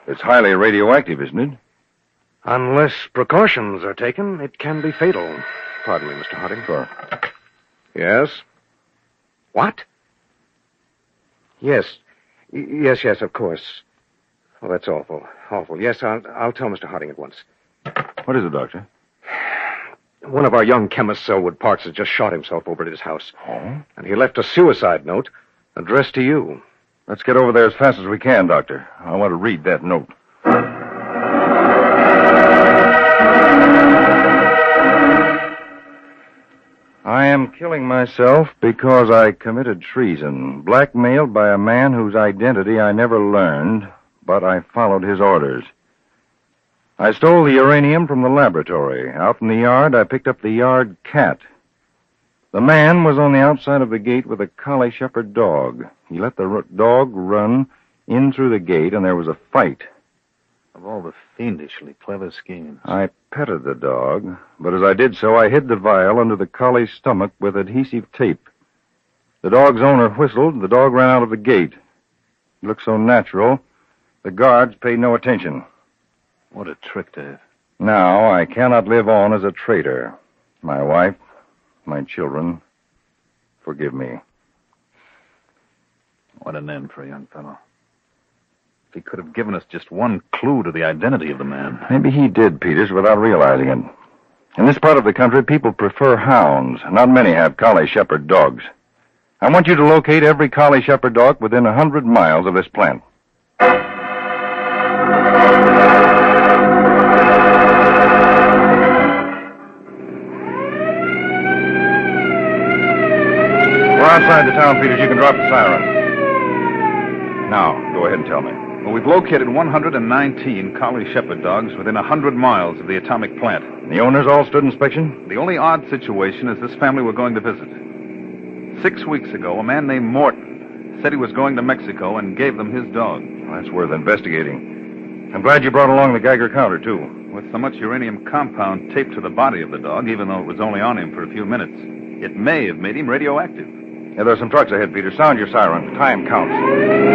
It's highly radioactive, isn't it? Unless precautions are taken, it can be fatal. Pardon me, Mr. Harding. Sure. Yes? What? Yes. Yes, of course. Oh, that's awful. Awful. Yes, I'll tell Mr. Harding at once. What is it, Doctor? One of our young chemists, Selwood Parks, has just shot himself over at his house. Oh? And he left a suicide note addressed to you. Let's get over there as fast as we can, Doctor. I want to read that note. I am killing myself because I committed treason, blackmailed by a man whose identity I never learned, but I followed his orders. I stole the uranium from the laboratory. Out in the yard, I picked up the yard cat. The man was on the outside of the gate with a collie shepherd dog. He let the dog run in through the gate, and there was a fight. Of all the fiendishly clever schemes. I petted the dog, but as I did so, I hid the vial under the collie's stomach with adhesive tape. The dog's owner whistled, the dog ran out of the gate. It looked so natural, the guards paid no attention. What a trick, Dave. Now I cannot live on as a traitor. My wife, my children, forgive me. What an end for a young fellow. If he could have given us just one clue to the identity of the man. Maybe he did, Peters, without realizing it. In this part of the country, people prefer hounds. Not many have collie shepherd dogs. I want you to locate every collie shepherd dog within 100 miles of this plant. We're outside the town, Peters. You can drop the siren. Now, go ahead and tell me. Well, we've located 119 collie shepherd dogs within 100 miles of the atomic plant. The owners all stood inspection? The only odd situation is this family we're going to visit. 6 weeks ago, a man named Morton said he was going to Mexico and gave them his dog. Well, that's worth investigating. I'm glad you brought along the Geiger counter, too. With so much uranium compound taped to the body of the dog, even though it was only on him for a few minutes, it may have made him radioactive. Yeah, there's some trucks ahead, Peter. Sound your siren. Time counts.